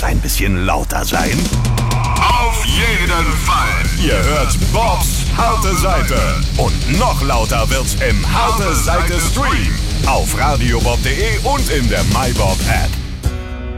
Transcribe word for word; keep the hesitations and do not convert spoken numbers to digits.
ein bisschen lauter sein? Auf jeden Fall. Ihr hört Bobs harte Seite. Und noch lauter wird's im Harte Seite Stream. Auf radiobob punkt de und in der MyBob App.